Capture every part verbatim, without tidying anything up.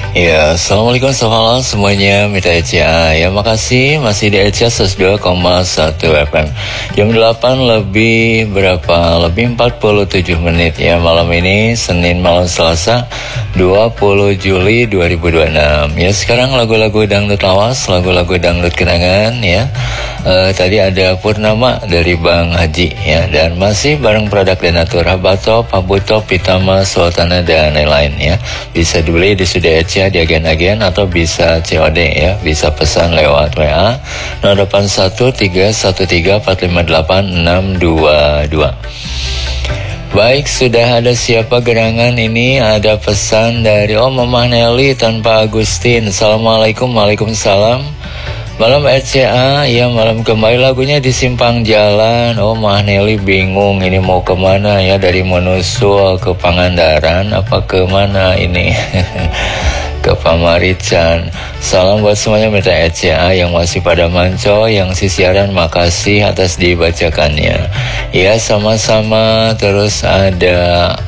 Ya, Assalamualaikum selamat semuanya, Mitra Eca. Ya, makasih masih di Eca seratus dua koma satu F M. Jam delapan lebih berapa? Lebih empat puluh tujuh menit ya malam ini, Senin malam Selasa dua puluh Juli dua ribu dua puluh enam. Ya, sekarang lagu-lagu dangdut lawas, lagu-lagu dangdut kenangan ya. Uh, tadi ada Purnama dari Bang Haji ya, dan masih bareng produk Denatur, Habatop, Habutop, Pitama, Sultana dan lain-lain ya. Bisa dibeli di Sudah Eca di agen-agen atau bisa C O D ya, bisa pesan lewat W A nol delapan satu tiga satu tiga empat lima delapan enam dua dua. Baik, sudah ada siapa gerangan ini? Ada pesan dari oh Mama Nelly tanpa Agustin. Assalamualaikum, waalaikumsalam. Malam R C A, ya malam kembali lagunya di Simpang Jalan. Oh Mah Nelly bingung ini mau kemana ya, dari Menusul ke Pangandaran apa ke mana ini? Ke Pamarican. Salam buat semuanya Mitra R C A yang masih pada manco, yang sisiaran makasih atas dibacakannya. Ya sama-sama. Terus ada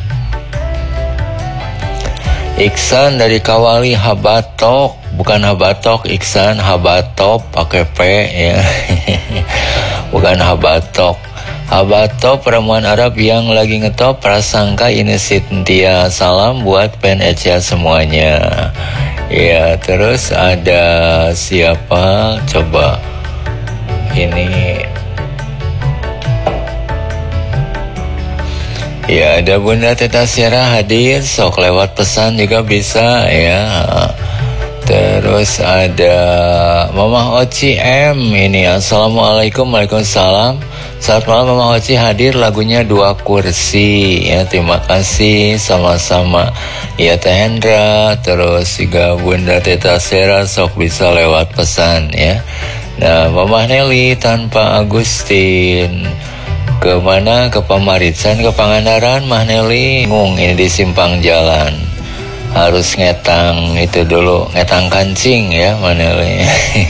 Iksan dari Kawali, Habatok. Bukan Habatok, Iksan, Habatop pakai P ya. Bukan Habatok. Habatop ramuan Arab yang lagi ngetop, prasangka ini Cynthia. Salam buat pen Eca semuanya. Ya, terus ada siapa? Coba ini. Ya, ada Bunda Teta Sierra hadir, sok lewat pesan juga bisa ya. Terus ada Mama Oci M ini. Assalamualaikum, waalaikumsalam. Saat malam Mama Oci hadir, lagunya Dua Kursi ya. Terima kasih sama-sama ya Teh Hendra. Terus juga Bunda Teta Sera sok bisa lewat pesan ya. Nah, Mama Nelly tanpa Agustin kemana? Ke Pamarican, ke Pangandaran. Mah Nelly ngung ini di Simpang Jalan, harus ngetang itu dulu, ngetang kancing ya Manele.